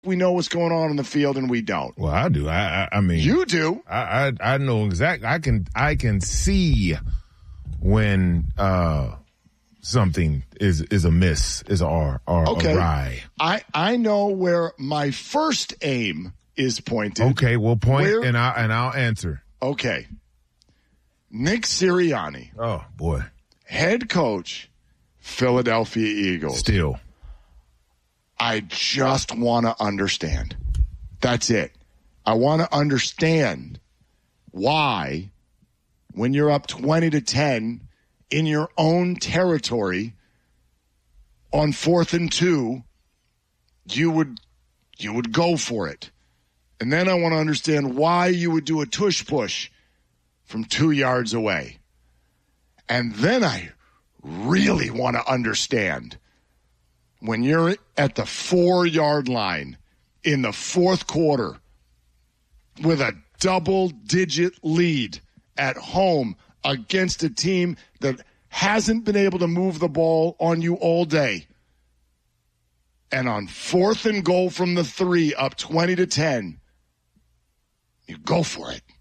we know what's going on the field and we don't. Well, I do. I mean, you do. I know exactly. I can see when something is amiss, is awry. I know where my first aim is pointed. Okay, well, point and I'll answer. Okay, Nick Sirianni. Oh boy, head coach, Philadelphia Eagles. Still. I just want to understand. That's it. I want to understand why, when you're up 20-10 in your own territory on 4th and 2, you would go for it. And then I want to understand why you would do a tush push from 2 yards away. And then I really want to understand when you're at the 4-yard line in the fourth quarter with a double-digit lead at home against a team that hasn't been able to move the ball on you all day. And on 4th and goal from the 3, up 20-10, you go for it.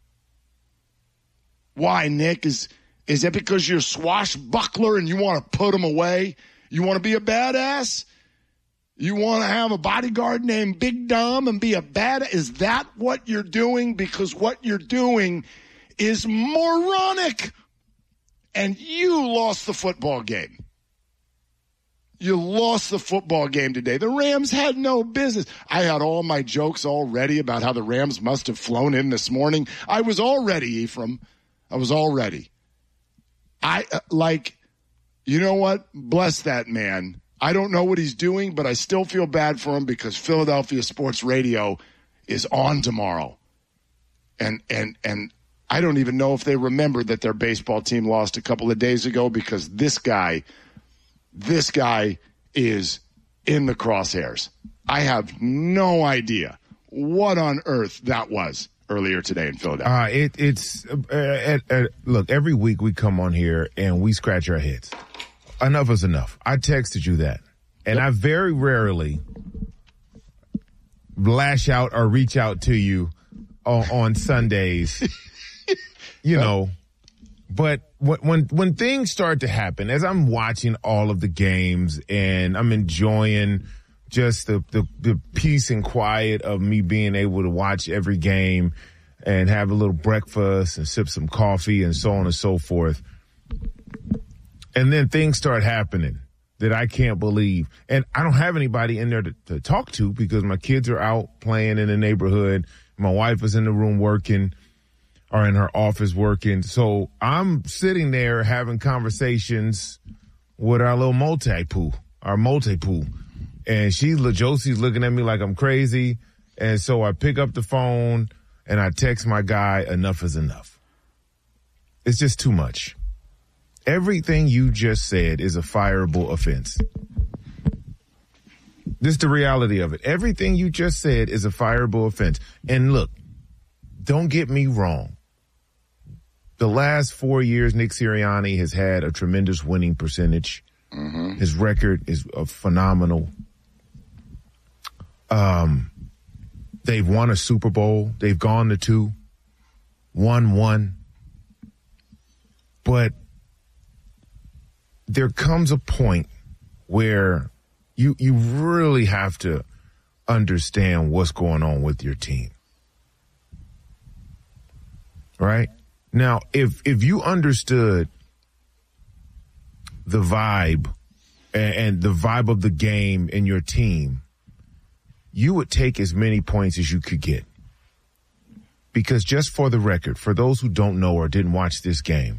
Why, Nick? Is that because you're a swashbuckler and you want to put them away? You want to be a badass? You want to have a bodyguard named Big Dom and be a badass? Is that what you're doing? Because what you're doing is moronic. And you lost the football game. You lost the football game today. The Rams had no business. I had all my jokes all ready about how the Rams must have flown in this morning. I was all ready, Ephraim. I was all ready. You know what? Bless that man. I don't know what he's doing, but I still feel bad for him because Philadelphia Sports Radio is on tomorrow. And I don't even know if they remember that their baseball team lost a couple of days ago because this guy is in the crosshairs. I have no idea what on earth that was earlier today in Philadelphia. Look, every week we come on here and we scratch our heads. Enough is enough. I texted you that. And yep. I very rarely lash out or reach out to you on Sundays, know. But when things start to happen, as I'm watching all of the games and I'm enjoying just the peace and quiet of me being able to watch every game and have a little breakfast and sip some coffee and so on and so forth. And then things start happening that I can't believe. And I don't have anybody in there to talk to because my kids are out playing in the neighborhood. My wife is in the room working or in her office working. So I'm sitting there having conversations with our little multi-poo. And Josie's looking at me like I'm crazy. And so I pick up the phone and I text my guy, enough is enough. It's just too much. Everything you just said is a fireable offense. This is the reality of it. Everything you just said is a fireable offense. And look, don't get me wrong. The last 4 years, Nick Sirianni has had a tremendous winning percentage. Mm-hmm. His record is phenomenal. They've won a Super Bowl. They've gone to 2, won 1. But there comes a point where you really have to understand what's going on with your team. Right? Now, if you understood the vibe and the vibe of the game and your team, you would take as many points as you could get. Because just for the record, for those who don't know or didn't watch this game,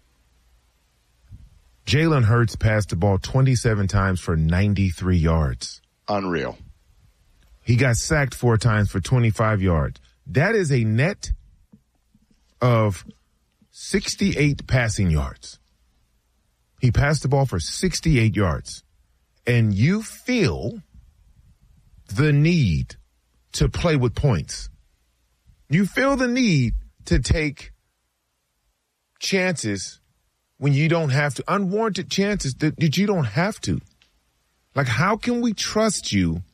Jalen Hurts passed the ball 27 times for 93 yards. Unreal. He got sacked 4 times for 25 yards. That is a net of 68 passing yards. He passed the ball for 68 yards. And you feel the need to play with points. You feel the need to take chances when you don't have to, unwarranted chances that you don't have to. Like, how can we trust you